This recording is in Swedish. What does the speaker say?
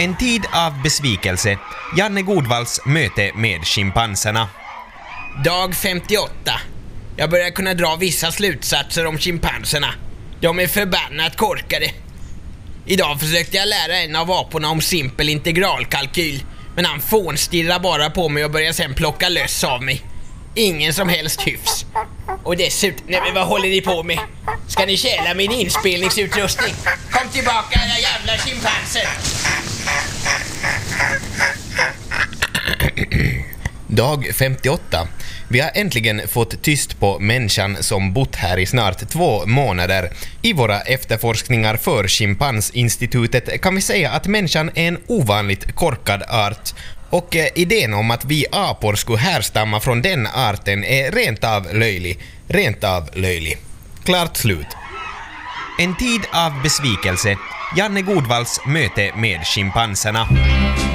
En tid av besvikelse. Janne Godvalls möte med schimpanserna. Dag 58. Jag börjar kunna dra vissa slutsatser om schimpanserna. De är förbannat korkade. Idag försökte jag lära en av aporna om simpel integralkalkyl, men han fånstirrar bara på mig och börjar sen plocka löss av mig. Ingen som helst hyfs. Och dessutom, nej men vad håller ni på med? Ska ni stjäla min inspelningsutrustning? Kom tillbaka era jävla schimpanser! Dag 58. Vi har äntligen fått tyst på människan som bott här i snart 2 månader. I våra efterforskningar för Schimpansinstitutet kan vi säga att människan är en ovanligt korkad art. Och idén om att vi apor skulle härstamma från den arten är rent av löjlig. Rent av löjlig. Klart slut. En tid av besvikelse. Janne Godvalls möte med schimpanserna.